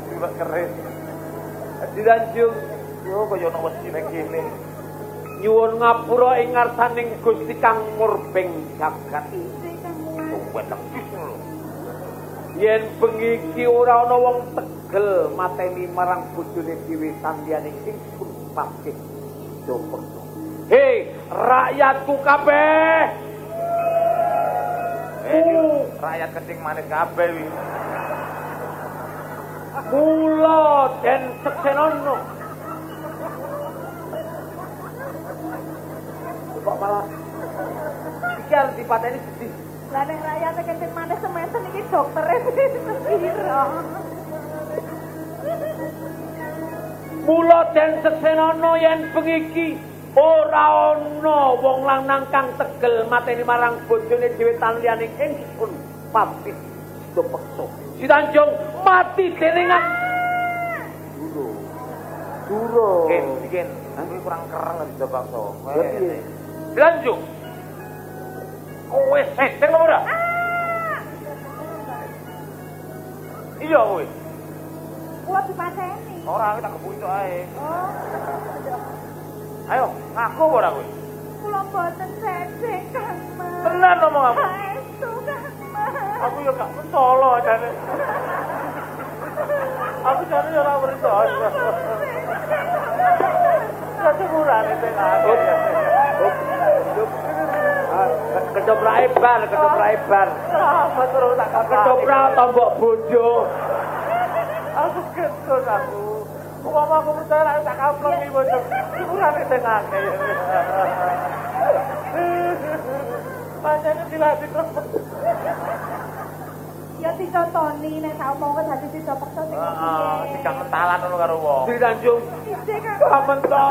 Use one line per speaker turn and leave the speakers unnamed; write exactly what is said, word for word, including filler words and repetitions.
dadi wak keris. Dilanjung yo kaya ana wedi ning kene. Nyuwun ngapura ing ngarsaning Gusti Kang Murbeng jagat. Yen bengi iki ora ana wong tegel mateni marang bojone dhewe sandiane ingsun pamit. Hei, rakyatku kabeh. Eh, rakyat keting manis kabeh wi. Mula den Seksenono. Kok malah iki arep dipateni sedih.
Lah nek rakyat keting manis sementen iki doktere pira.
Mula den Seksenono yen bengi iki ora ana wong lanang kang tegel mateni marang bojone dhewe tanliyane ingsun pamit dipeksa. Si Tanjung mati dening Duro. Duro. Ken, ken. Aku kurang kereng dipaksa. Piye? Tanjung. Kowe seseng ora? Iya kowe.
Kuwi dipateni.
Ora aku tak kepucuk ae.
Oh.
Ayo, ngaku ora kowe?
Kula boten seseng, Kang Mas.
Tenan ngomong aku.
Itu, Kang Mas.
Aku yo gak percaya jane. Aku jane yo ora percaya. Kecukurane teng aku. Ketoprak bar, ketoprak bar. Apa terus tak ketoprak tombok bojo. Aku ketut aku. Umpama aku percaya tak kapleng iki bojo. Kecukurane teng aku. Pancene dilatih terus.
Ya dicontoni nek sak omongke dadi dipeksa sing
Heeh, dikak mentalan ngono karo wong. Di Tanjung.
Isih, Kang.
Kamen to.